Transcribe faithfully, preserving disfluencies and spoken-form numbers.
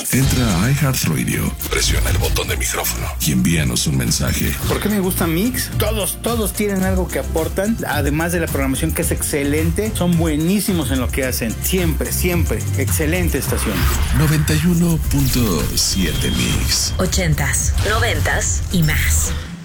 Entra a iHeartRadio, presiona el botón de micrófono y envíanos un mensaje. ¿Por qué me gusta Mix? Todos, todos tienen algo que aportan, además de la programación que es excelente, son buenísimos en lo que hacen. Siempre, siempre. Excelente estación. noventa y uno punto siete Mix. Ochentas, noventas y más.